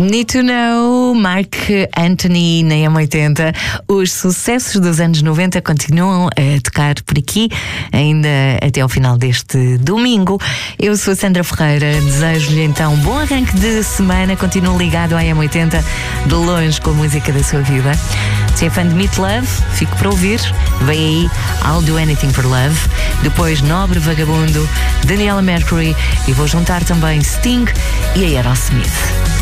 Need to Know, Mark Anthony na M80. Os sucessos dos anos 90 continuam a tocar por aqui, ainda até ao final deste domingo. Eu sou a Sandra Ferreira, desejo-lhe então um bom arranque de semana. Continue ligado à M80, de longe com a música da sua vida. Se é fã de Meat Love, fico para ouvir. Vem aí I'll Do Anything for Love. Depois Nobre Vagabundo, Daniela Mercury, e vou juntar também Sting e a Aerosmith.